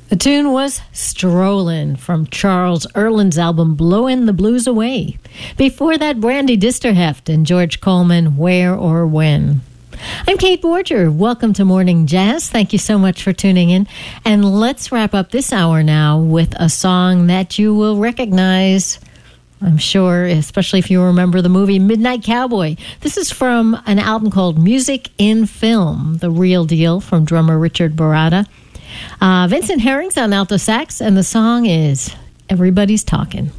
The tune was Strollin' from Charles Erlin's album Blowin' the Blues Away. Before that, Brandy Disterheft and George Coleman, Where or When. I'm Kate Borger. Welcome to Morning Jazz. Thank you so much for tuning in. And let's wrap up this hour now with a song that you will recognize, I'm sure, especially if you remember the movie Midnight Cowboy. This is from an album called Music in Film, The Real Deal, from drummer Richard Barada. Vincent Herring's on alto sax, and the song is Everybody's Talking.